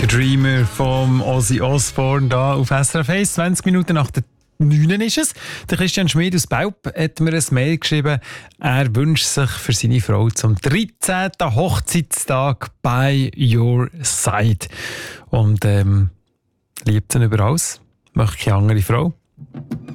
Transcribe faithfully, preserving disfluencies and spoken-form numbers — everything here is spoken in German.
Dreamer vom Ozzy Osbourne da auf S R F eins. zwanzig Minuten nach der neun ist es. Der Christian Schmid aus Baub hat mir ein Mail geschrieben. Er wünscht sich für seine Frau zum dreizehnten Hochzeitstag by your side. Und ähm, liebt sie über alles. Möchte keine andere Frau.